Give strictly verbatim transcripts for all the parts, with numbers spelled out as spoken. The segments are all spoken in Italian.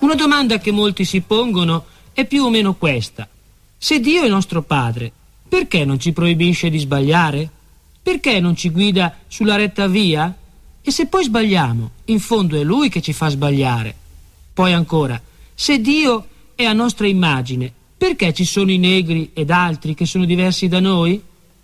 Una domanda che molti si pongono è più o meno questa: se Dio è nostro Padre, perché non ci proibisce di sbagliare? Perché non ci guida sulla retta via? E se poi sbagliamo, in fondo è Lui che ci fa sbagliare. Poi ancora, se Dio è a nostra immagine, perché ci sono i negri ed altri che sono diversi da noi?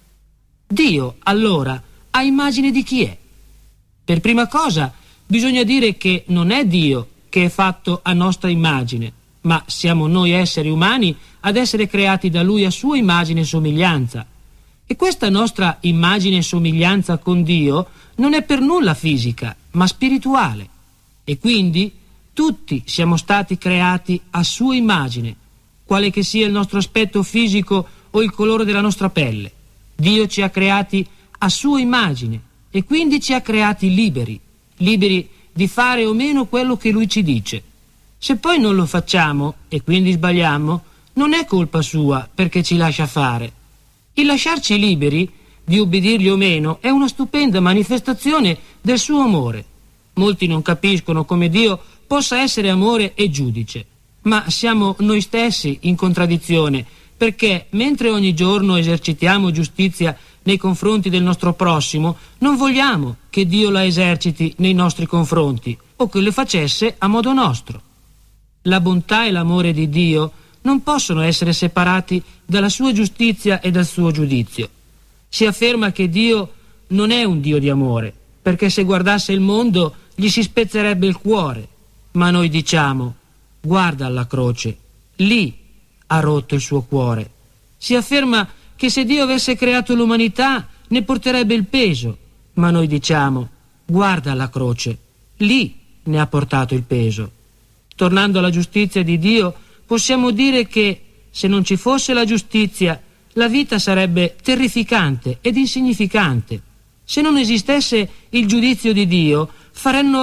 Dio, allora, ha immagine di chi è? Per prima cosa, bisogna dire che non è Dio che è fatto a nostra immagine, ma siamo noi esseri umani ad essere creati da Lui a sua immagine e somiglianza. E questa nostra immagine e somiglianza con Dio non è per nulla fisica, ma spirituale. E quindi tutti siamo stati creati a sua immagine, quale che sia il nostro aspetto fisico o il colore della nostra pelle. Dio ci ha creati a sua immagine e quindi ci ha creati liberi, liberi di fare o meno quello che Lui ci dice. Se poi non lo facciamo e quindi sbagliamo, non è colpa sua perché ci lascia fare. Il lasciarci liberi di ubbidirgli o meno è una stupenda manifestazione del suo amore. Molti non capiscono come Dio possa essere amore e giudice, ma siamo noi stessi in contraddizione, perché mentre ogni giorno esercitiamo giustizia nei confronti del nostro prossimo, non vogliamo che Dio la eserciti nei nostri confronti o che lo facesse a modo nostro. La bontà e l'amore di Dio non possono essere separati dalla sua giustizia e dal suo giudizio. Si afferma che Dio non è un Dio di amore, perché se guardasse il mondo gli si spezzerebbe il cuore. Ma noi diciamo: guarda alla croce, lì ha rotto il suo cuore. Si afferma che se Dio avesse creato l'umanità ne porterebbe il peso, ma noi diciamo: guarda alla croce, lì ne ha portato il peso. Tornando alla giustizia di Dio, possiamo dire che se non ci fosse la giustizia, la vita sarebbe terrificante ed insignificante. Se non esistesse il giudizio di Dio, faranno